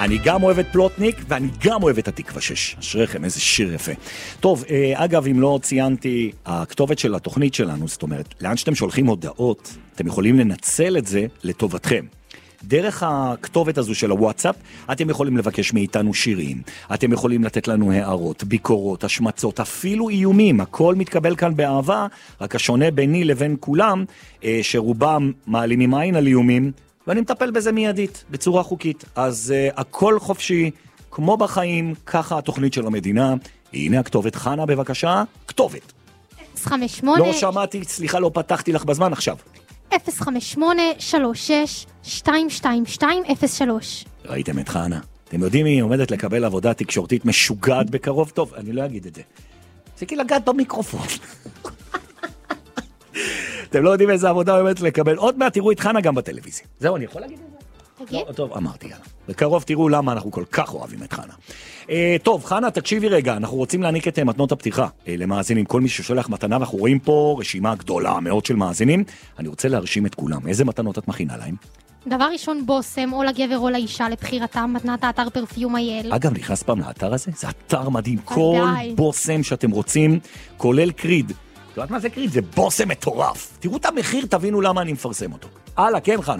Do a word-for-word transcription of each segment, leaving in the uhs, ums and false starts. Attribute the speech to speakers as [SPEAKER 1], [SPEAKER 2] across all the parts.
[SPEAKER 1] אני גם אוהב את פלוטניק, ואני גם אוהב את התקווה שש. אשריכם, איזה שיר יפה. טוב, אגב, אם לא ציינתי, הכתובת של התוכנית שלנו, זאת אומרת, לאן שאתם שולחים הודעות, אתם יכולים לנצל את זה לטובתכם. דרך הכתובת הזו של הוואטסאפ, אתם יכולים לבקש מאיתנו שירים, אתם יכולים לתת לנו הערות, ביקורות, השמצות, אפילו איומים, הכל מתקבל כאן באהבה, רק השונה ביני לבין כולם, שרובם מעלימים עין על איומים, ואני מטפל בזה מיידית, בצורה חוקית. אז uh, הכל חופשי, כמו בחיים, ככה התוכנית של המדינה. הנה הכתובת, חנה, בבקשה, כתובת.
[SPEAKER 2] אפס חמש שמונה
[SPEAKER 1] לא שמעתי, סליחה, לא פתחתי לך בזמן עכשיו.
[SPEAKER 2] אפס חמש שמונה שלוש שש שתיים שתיים שתיים אפס שלוש.
[SPEAKER 1] ראיתם את חנה? אתם יודעים מי עומדת לקבל עבודה תקשורתית משוגעת בקרוב? טוב, אני לא אגיד את זה. זה כי לגעת במיקרופון. אתם לא יודעים איזה עבודה עומדת לקבל. עוד מעט תראו את חנה גם בטלוויזיה. זהו, אני יכול להגיד את זה?
[SPEAKER 2] תגיד.
[SPEAKER 1] לא, טוב, אמרתי, יאללה. בקרוב תראו למה אנחנו כל כך אוהבים את חנה. אה, טוב, חנה, תקשיבי רגע, אנחנו רוצים להעניק את מתנות הפתיחה אה, למאזינים. כל מי ששולח מתנה, אנחנו רואים פה רשימה גדולה מאוד של מאזינים. אני רוצה להרשים את כולם. איזה מתנות את מכינה להם?
[SPEAKER 2] דבר ראשון, בוסם, או לגבר או לאישה לבחירתם, מתנת האתר פרפיום אייל.
[SPEAKER 1] אגב, נכנס פעם לאתר הזה? זה אתר מדהים. כל בוסם שאתם רוצים, כולל קריד. את יודעת מה זה קריד? זה בוסם מטורף. תראו את המחיר, תבינו למה אני מפרסם אותו. הלאה, כן, חנה.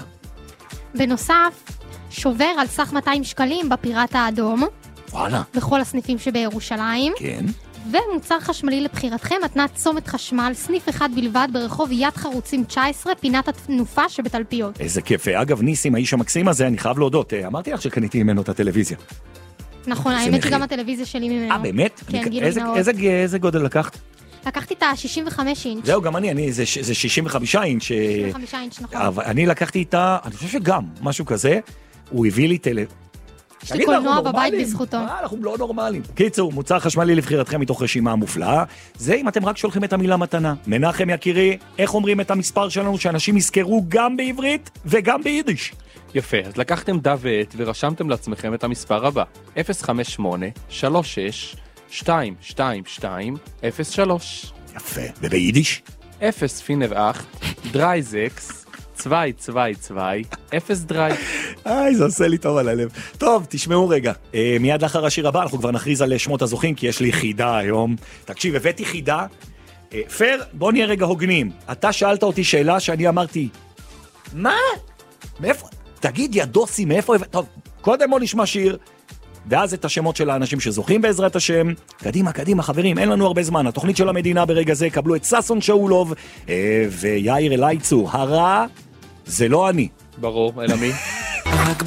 [SPEAKER 2] בנוסף, שובר על סך מאתיים שקלים בפיראט האדום.
[SPEAKER 1] וואלה.
[SPEAKER 2] בכל הסניפים שבירושלים.
[SPEAKER 1] כן.
[SPEAKER 2] ומוצר חשמלי לבחירתכם, מתנת צומת חשמל, סניף אחד בלבד ברחוב יד חרוצים תשע עשרה, פינת התנופה שבתלפיות.
[SPEAKER 1] איזה כיף. אגב, ניסים, האיש המקסים הזה, אני חייב להודות. אמרתי לך שקניתי ממנו את הטלוויזיה.
[SPEAKER 2] נכון, האמת היא גם הטלוויזיה שלי ממנו.
[SPEAKER 1] אה, באמת?
[SPEAKER 2] כן, גיל
[SPEAKER 1] איזה, איזה, איזה גודל לקחת?
[SPEAKER 2] לקחתי את ה-שישים וחמש אינץ'.
[SPEAKER 1] זהו, גם אני, אני זה, זה שישים וחמישה אינץ'.
[SPEAKER 2] שישים וחמישה אינץ', נכון.
[SPEAKER 1] אבל אני לקחתי איתה, אני חושב שגם, משהו כזה, הוא הביא לי טלוויזיה.
[SPEAKER 2] יש לי קולנוע בבית בזכותו.
[SPEAKER 1] מה, אנחנו לא נורמליים. קיצור, מוצר חשמלי לבחירתכם מתוך רשימה מופלאה. זה אם אתם רק שולחים את המילה מתנה. מנחם יקירי, איך אומרים את המספר שלנו שאנשים יזכרו גם בעברית וגם ביידיש?
[SPEAKER 3] יפה, אז לקחתם דף ועט ורשמתם לעצמכם את המספר הבא. אפס חמש שמונה שלוש שש שתיים שתיים שתיים אפס שלוש.
[SPEAKER 1] יפה, וביידיש?
[SPEAKER 3] אפס פינב אכט, דרי זקס, צווי צווי צווי, אפס דרי.
[SPEAKER 1] איי, זה עושה לי טוב על הלב. טוב, תשמעו רגע. אה, מיד לאחר השיר הבא, אנחנו כבר נכריז על שמות הזוכים, כי יש לי חידה היום. תקשיב, הבאתי חידה. אה, פר, בוא נהיה רגע הוגנים. אתה שאלת אותי שאלה שאני אמרתי, מה? מאיפה? תגיד, יא דוסי, מאיפה? טוב, קודם בוא נשמע שיר, ואז את השמות של האנשים שזוכים בעזרת השם. קדימה, קדימה, חברים, אין לנו הרבה זמן. התוכנית של המדינה ברגע זה, קבלו את ססון שאולוב אה, ויאיר אלייצור. הרע, זה לא אני.
[SPEAKER 3] ברור, אלא מי?